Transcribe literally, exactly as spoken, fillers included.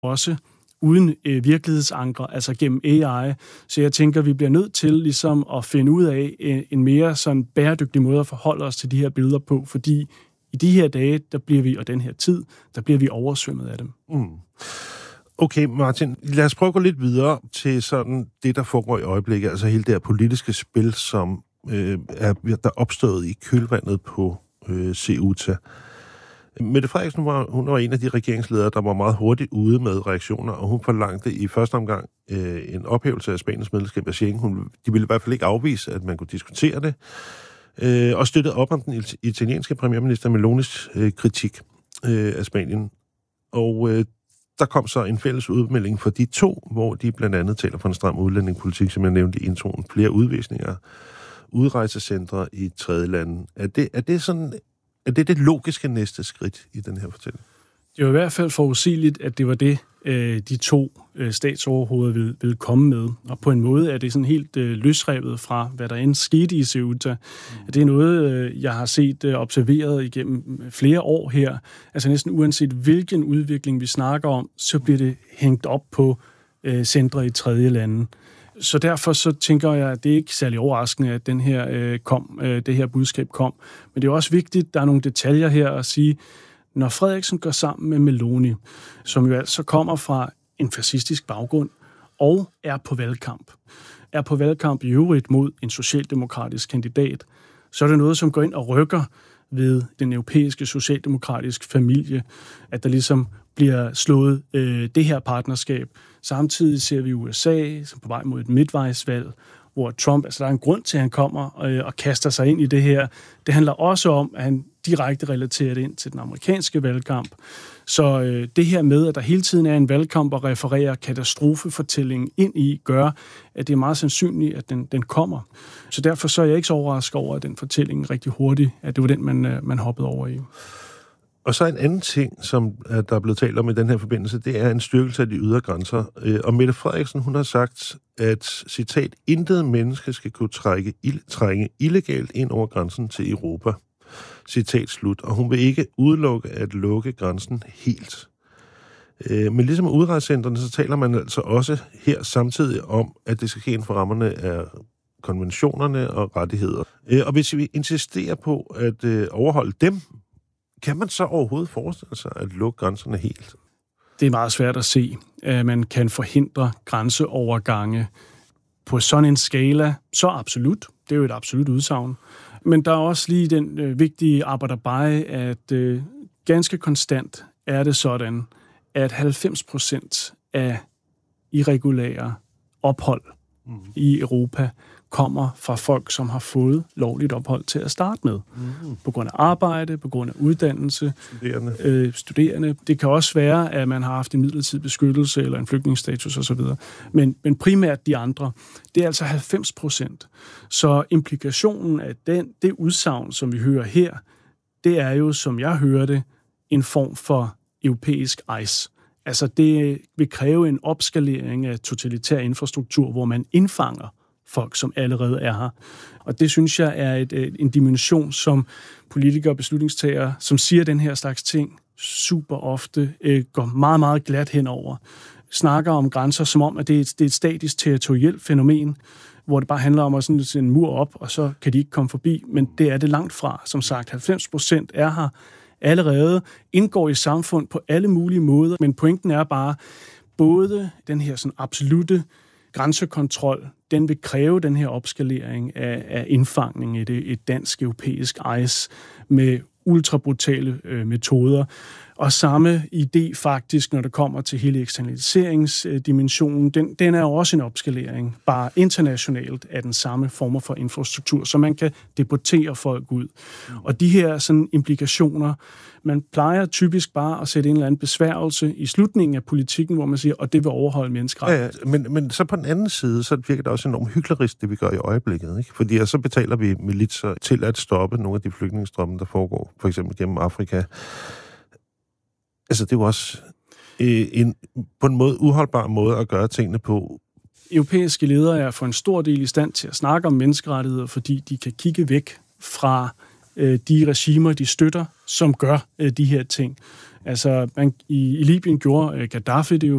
også uden øh, virkelighedsanker, altså gennem A I. Så jeg tænker, vi bliver nødt til ligesom at finde ud af en, en mere sådan bæredygtig måde at forholde os til de her billeder på, fordi i de her dage, der bliver vi, og den her tid, der bliver vi oversvømmet af dem. Mm. Okay, Martin, lad os prøve at gå lidt videre til sådan det, der foregår i øjeblikket, altså hele det her politiske spil, som øh, er der opstået i kølvandet på øh, Ceuta. Mette Frederiksen var, hun var en af de regeringsledere, der var meget hurtigt ude med reaktioner, og hun forlangte i første omgang øh, en ophævelse af Spaniens medlemskab af Schengen. Hun, de ville i hvert fald ikke afvise, at man kunne diskutere det, øh, og støttede op om den italienske premierminister Melonis øh, kritik øh, af Spanien. Og øh, der kom så en fælles udmelding for de to, hvor de blandt andet taler for en stram udlændingepolitik, som jeg nævnte i introen, flere udvisninger, udrejsecentre i tredje lande. Er det, er det sådan... Er det det logiske næste skridt i den her fortælling? Det er i hvert fald forudsigeligt, at det var det, de to statsoverhoveder ville, ville komme med. Og på en måde er det sådan helt løsrevet fra, hvad der end skete i Ceuta. Mm. Det er noget, jeg har set observeret igennem flere år her. Altså næsten uanset hvilken udvikling vi snakker om, så bliver det hængt op på centre i tredje lande. Så derfor så tænker jeg, at det er ikke særlig overraskende, at den her, øh, kom, øh, det her budskab kom. Men det er også vigtigt, der er nogle detaljer her at sige, når Frederiksen går sammen med Meloni, som jo altså kommer fra en fascistisk baggrund og er på valgkamp, er på valgkamp i øvrigt mod en socialdemokratisk kandidat, så er det noget, som går ind og rykker ved den europæiske socialdemokratiske familie, at der ligesom bliver slået øh, det her partnerskab. Samtidig ser vi U S A som på vej mod et midtvejsvalg, hvor Trump, altså der er en grund til, at han kommer øh, og kaster sig ind i det her. Det handler også om, at han direkte relaterer det ind til den amerikanske valgkamp. Så øh, det her med, at der hele tiden er en valgkamp og refererer katastrofefortællingen ind i, gør, at det er meget sandsynligt, at den, den kommer. Så derfor så er jeg ikke så overrasket over, at den fortælling rigtig hurtigt, at det var den, man, man hoppede over i. Og så en anden ting, som der er blevet talt om i den her forbindelse, det er en styrkelse af de ydre grænser. Og Mette Frederiksen, hun har sagt, at, citat, intet menneske skal kunne trække, trænge illegalt ind over grænsen til Europa. Citat slut. Og hun vil ikke udelukke at lukke grænsen helt. Men ligesom udrejsecentrene, så taler man altså også her samtidig om, at det skal ske inden for rammerne af konventionerne og rettigheder. Og hvis vi insisterer på at overholde dem, kan man så overhovedet forestille sig at lukke grænserne helt? Det er meget svært at se, at man kan forhindre grænseovergange på sådan en skala. Så absolut. Det er jo et absolut udsagn. Men der er også lige den øh, vigtige arbejderbej, at øh, ganske konstant er det sådan, at halvfems procent af irregulære ophold mm. i Europa kommer fra folk, som har fået lovligt ophold til at starte med. Mm. På grund af arbejde, på grund af uddannelse, studerende. Øh, studerende. Det kan også være, at man har haft en midlertidig beskyttelse eller en flygtningsstatus osv. Men, men primært de andre, det er altså halvfems procent. Så implikationen af den, det udsagn, som vi hører her, det er jo, som jeg hører det, en form for europæisk ice. Altså det vil kræve en opskalering af totalitær infrastruktur, hvor man indfanger folk, som allerede er her. Og det synes jeg er et, et, en dimension, som politikere og beslutningstagere, som siger den her slags ting, super ofte øh, går meget, meget glat henover. Snakker om grænser, som om, at det er et, det er et statisk territorielt fænomen, hvor det bare handler om at sådan sætte en mur op, og så kan de ikke komme forbi. Men det er det langt fra. Som sagt, halvfems procent er her allerede, indgår i samfund på alle mulige måder. Men pointen er bare, både den her sådan absolute grænsekontrol, den vil kræve den her opskalering af, af indfangning i det, et dansk-europæisk ice med ultrabrutale øh, metoder. Og samme idé faktisk, når det kommer til hele eksternaliseringsdimensionen, den, den er jo også en opskalering, bare internationalt af den samme former for infrastruktur, så man kan deportere folk ud. Og de her sådan, implikationer, man plejer typisk bare at sætte en eller anden besværgelse i slutningen af politikken, hvor man siger, og det vil overholde menneskerettigheder. Ja, ja. Men, men så på den anden side, så virker det også enormt hyklerisk, det vi gør i øjeblikket. Ikke? Fordi så betaler vi militser til at stoppe nogle af de flygtningestrømme, der foregår, for eksempel gennem Afrika. Altså, det er jo også øh, en, på en måde uholdbar måde at gøre tingene på. Europæiske ledere er for en stor del i stand til at snakke om menneskerettigheder, fordi de kan kigge væk fra øh, de regimer, de støtter, som gør øh, de her ting. Altså, man, i, i Libyen gjorde Gaddafi det jo